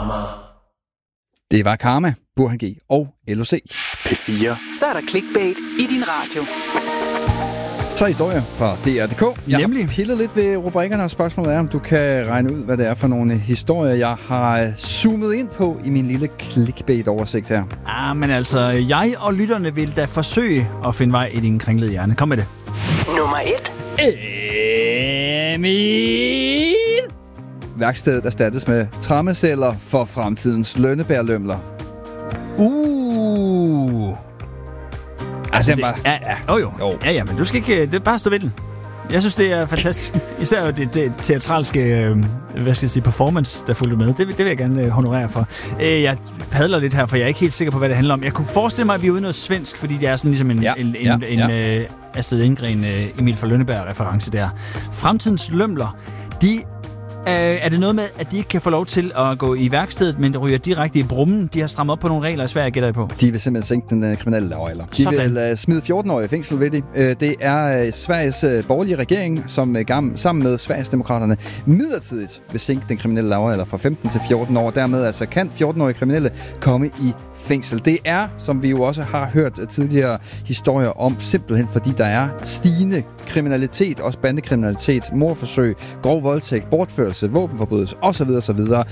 Det var Karma, Burhan G og LOC. P4. Så er der clickbait i din radio. 3 historier fra DR.dk. Jeg har pillet lidt ved rubrikkerne, og spørgsmålet er, om du kan regne ud, hvad det er for nogle historier, jeg har zoomet ind på i min lille clickbait-oversigt her. Men altså, jeg og lytterne vil da forsøge at finde vej i din kringlede hjerne. Kom med det. Nummer 1. Emil! Værkstedet erstattes med trammeceller for fremtidens lønnebærlømler. Altså, det jo. Ja, men du skal ikke... Det er bare stå ved den. Jeg synes, det er fantastisk. Især det teatralske, performance, der fulgte med. Det vil jeg gerne honorere for. Jeg padler lidt her, for jeg er ikke helt sikker på, hvad det handler om. Jeg kunne forestille mig, at vi er ude noget svensk, fordi det er sådan ligesom en Astrid Lindgren, Emil fra Lønneberg-reference der. Fremtidens lømler, er det noget med, at de ikke kan få lov til at gå i værkstedet, men ryger direkte i brummen? De har strammet op på nogle regler i Sverige, gætter jeg på. De vil simpelthen sænke den kriminelle lavalder. De vil smide 14-årige i fængsel ved det. Det er Sveriges borgerlige regering, som sammen med Sverigesdemokraterne midlertidigt vil sænke den kriminelle lavalder fra 15 til 14 år. Dermed altså kan 14-årige kriminelle komme i fængsel. Det er, som vi jo også har hørt tidligere historier om, simpelthen fordi der er stigende kriminalitet, også bandekriminalitet, mordforsøg, grov voldtægt, bortførelse, våbenforbrydelse osv.